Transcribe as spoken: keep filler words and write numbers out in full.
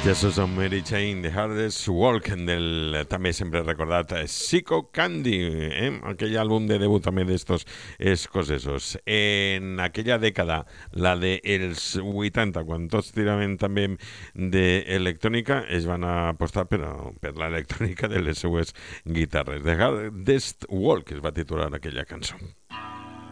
Jesus on Mary Chain, The Hardest Walk, del també sempre recordat Psycho Candy, eh? Aquell àlbum de debut també d'estos escocesos. En aquella dècada, la dels vuitanta, quan tots tiraven també d'electrònica, es van apostar per, per l'electrònica de les seues guitarres. The Hardest Walk es va titular aquella cançó.